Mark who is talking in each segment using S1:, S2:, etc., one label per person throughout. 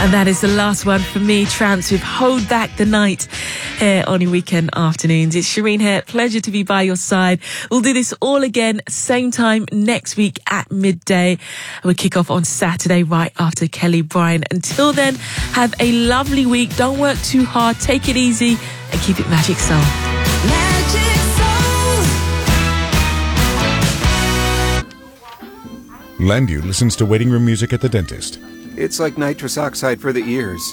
S1: And that is the last one for me, Trance, with Hold Back the Night here on your weekend afternoons. It's Shireen here. Pleasure to be by your side. We'll do this all again, same time next week at midday. We'll kick off on Saturday right after Kelly Bryan. Until then, have a lovely week. Don't work too hard. Take it easy and keep it Magic Soul. Magic
S2: Soul. Landu listens to waiting room music at the dentist.
S3: It's like nitrous oxide for the ears.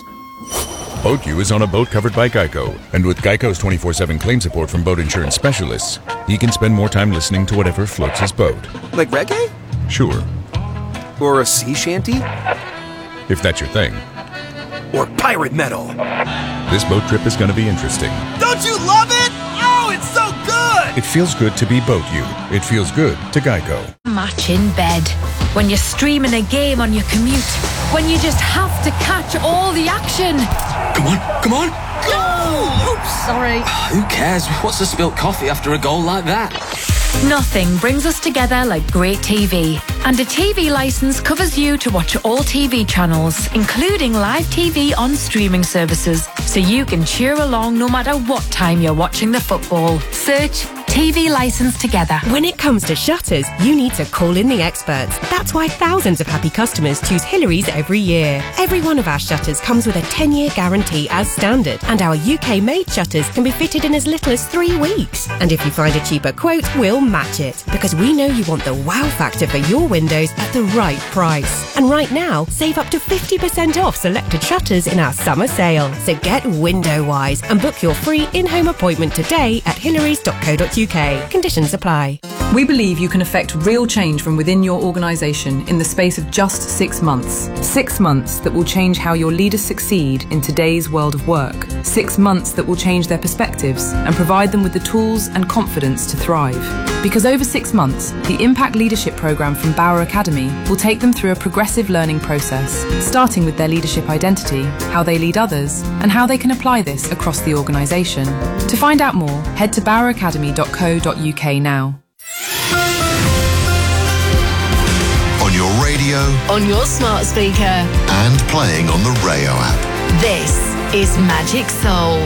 S2: BoatU is on a boat covered by Geico, and with Geico's 24/7 claim support from boat insurance specialists, he can spend more time listening to whatever floats his boat.
S3: Like reggae?
S2: Sure.
S3: Or a sea shanty?
S2: If that's your thing.
S3: Or pirate metal.
S2: This boat trip is going to be interesting.
S4: Don't you love it? Oh, it's so good!
S2: It feels good to be BoatU. It feels good to Geico.
S5: Match in bed. When you're streaming a game on your commute. When you just have to catch all the action.
S4: Come on.
S5: Go! Oops, sorry.
S4: Who cares? What's a spilt coffee after a goal like that?
S5: Nothing brings us together like great TV. And a TV licence covers you to watch all TV channels, including live TV on streaming services, so you can cheer along no matter what time you're watching the football. Search TV licence together.
S6: When it comes to shutters, you need to call in the experts. That's why thousands of happy customers choose Hillary's every year. Every one of our shutters comes with a 10-year guarantee as standard, and our UK-made shutters can be fitted in as little as 3 weeks. And if you find a cheaper quote, we'll match it, because we know you want the wow factor for your windows at the right price. And right now, save up to 50% off selected shutters in our summer sale. So get window-wise and book your free in-home appointment today at hillarys.co.uk. Conditions apply.
S7: We believe you can effect real change from within your organisation in the space of just 6 months. 6 months that will change how your leaders succeed in today's world of work. 6 months that will change their perspectives and provide them with the tools and confidence to thrive. Because over 6 months, the Impact Leadership Programme from Bauer Academy will take them through a progressive learning process, starting with their leadership identity, how they lead others, and how they can apply this across the organisation. To find out more, head to baueracademy.co.uk now.
S8: On your radio,
S5: on your smart speaker,
S8: and playing on the Rayo app.
S5: This is Magic Soul.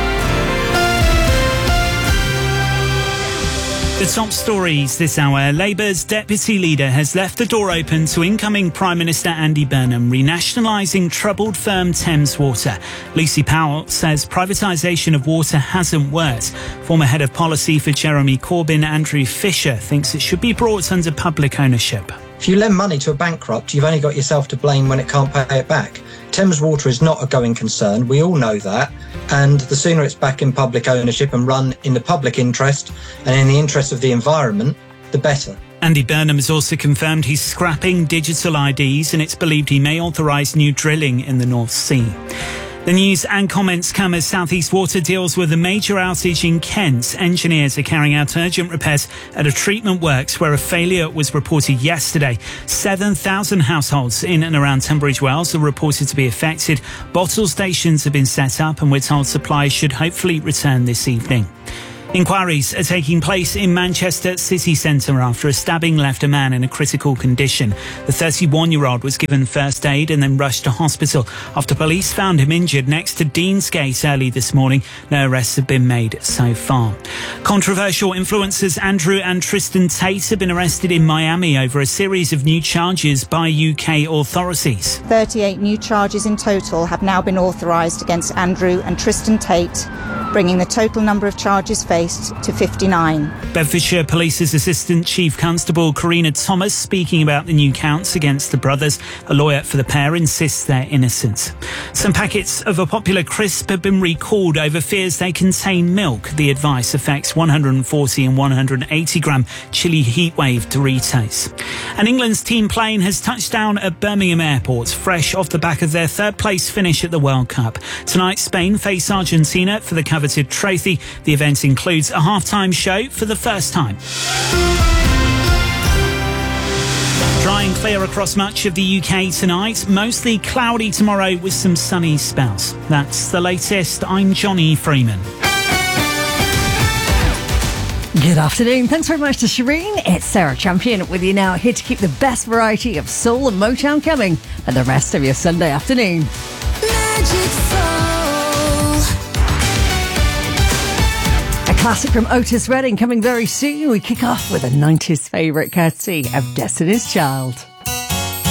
S9: The top stories this hour. Labour's deputy leader has left the door open to incoming Prime Minister Andy Burnham renationalising troubled firm Thames Water. Lucy Powell says privatisation of water hasn't worked. Former head of policy for Jeremy Corbyn, Andrew Fisher, thinks it should be brought under public ownership.
S10: If you lend money to a bankrupt, you've only got yourself to blame when it can't pay it back. Thames Water is not a going concern. We all know that. And the sooner it's back in public ownership and run in the public interest and in the interest of the environment, the better.
S9: Andy Burnham has also confirmed he's scrapping digital IDs, and it's believed he may authorise new drilling in the North Sea. The news and comments come as South East Water deals with a major outage in Kent. Engineers are carrying out urgent repairs at a treatment works where a failure was reported yesterday. 7,000 households in and around Tunbridge Wells are reported to be affected. Bottle stations have been set up, and we're told supplies should hopefully return this evening. Inquiries are taking place in Manchester city centre after a stabbing left a man in a critical condition. The 31-year-old was given first aid and then rushed to hospital after police found him injured next to Deansgate early this morning. No arrests have been made so far. Controversial influencers Andrew and Tristan Tate have been arrested in Miami over a series of new charges by UK authorities.
S11: 38 new charges in total have now been authorised against Andrew and Tristan Tate, bringing the total number of charges faced to 59.
S9: Bedfordshire Police's Assistant Chief Constable Karina Thomas speaking about the new counts against the brothers. A lawyer for the pair insists they're innocent. Some packets of a popular crisp have been recalled over fears they contain milk. The advice affects 140 and 180 gram chili heatwave Doritos. And England's team plane has touched down at Birmingham Airport, fresh off the back of their third place finish at the World Cup. Tonight, Spain face Argentina for the coveted trophy. The event includes a half-time show for the first time. Dry and clear across much of the UK tonight. Mostly cloudy tomorrow with some sunny spells. That's the latest. I'm Johnny Freeman.
S12: Good afternoon. Thanks very much to Shireen. It's Sarah Champion with you now, here to keep the best variety of soul and Motown coming for the rest of your Sunday afternoon.
S13: magic soul.
S12: A classic from Otis Redding coming very soon. We kick off with a 90s favourite courtesy of Destiny's Child.